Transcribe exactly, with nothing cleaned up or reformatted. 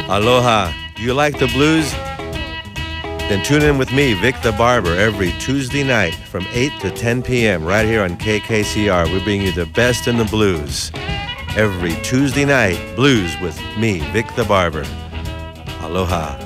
Aloha. Do you like the blues? Then tune in with me, Vic the Barber, every Tuesday night from eight to ten p.m. right here on K K C R. We bring you the best in the blues. Every Tuesday night, blues with me, Vic the Barber. Aloha.